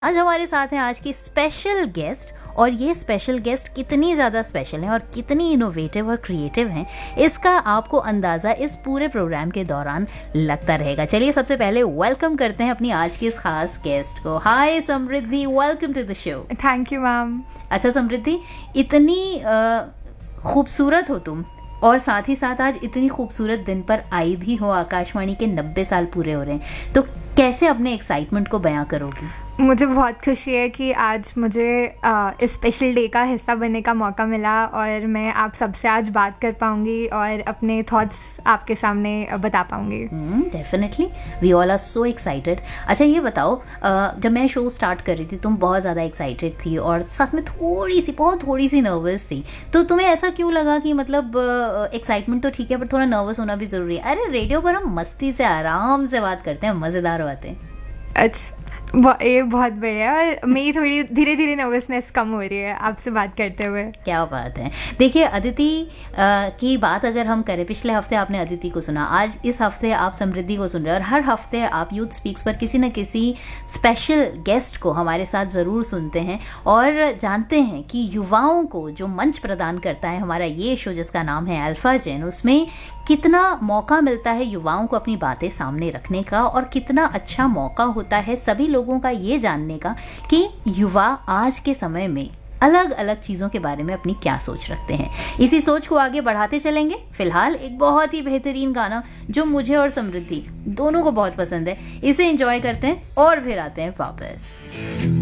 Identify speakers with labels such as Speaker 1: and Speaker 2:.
Speaker 1: आज हमारे साथ हैं आज की स्पेशल गेस्ट, और ये स्पेशल गेस्ट कितनी ज़्यादा स्पेशल हैं और कितनी इनोवेटिव और क्रिएटिव हैं, इसका आपको अंदाज़ा इस पूरे प्रोग्राम के दौरान लगता रहेगा। चलिए सबसे पहले वेलकम करते हैं अपनी आज की इस खास गेस्ट को। हाय समृद्धि, welcome to the show.
Speaker 2: Thank you ma'am.
Speaker 1: अच्छा समृद्धि, इतनी खूबसूरत हो तुम, और साथ ही साथ आज इतनी खूबसूरत दिन पर आई भी हो। आकाशवाणी के 90 साल पूरे हो रहे हैं, तो कैसे अपने एक्साइटमेंट को बयां करोगी?
Speaker 2: मुझे बहुत खुशी है कि आज मुझे इस स्पेशल डे का हिस्सा बनने का मौका मिला और मैं आप सबसे आज बात कर पाऊंगी और अपने थॉट्स आपके सामने बता पाऊंगी।
Speaker 1: Definitely, we all are so excited. अच्छा ये बताओ, जब मैं शो स्टार्ट कर रही थी तुम बहुत ज़्यादा एक्साइटेड थी और साथ में बहुत थोड़ी सी नर्वस थी, तो तुम्हें ऐसा क्यों लगा कि मतलब एक्साइटमेंट तो ठीक है पर थोड़ा नर्वस होना भी ज़रूरी है? अरे रेडियो पर हम मस्ती से आराम से बात करते हैं, मज़ेदार बातें।
Speaker 2: अच्छा, ये बहुत बढ़िया। और मेरी थोड़ी धीरे धीरे नर्वसनेस कम हो रही है आपसे बात करते हुए।
Speaker 1: क्या बात है। देखिए अदिति की बात अगर हम करें, पिछले हफ्ते आपने अदिति को सुना, आज इस हफ्ते आप समृद्धि को सुन रहे हैं, और हर हफ्ते आप यूथ स्पीक्स पर किसी न किसी स्पेशल गेस्ट को हमारे साथ ज़रूर सुनते हैं और जानते हैं कि युवाओं को जो मंच प्रदान करता है हमारा ये शो जिसका नाम है अल्फा जेन, उसमें कितना मौका मिलता है युवाओं को अपनी बातें सामने रखने का, और कितना अच्छा मौका होता है सभी लोगों का ये जानने का कि युवा आज के समय में अलग अलग चीज़ों के बारे में अपनी क्या सोच रखते हैं। इसी सोच को आगे बढ़ाते चलेंगे। फिलहाल एक बहुत ही बेहतरीन गाना जो मुझे और समृद्धि दोनों को बहुत पसंद है, इसे एंजॉय करते हैं और फिर आते हैं वापस।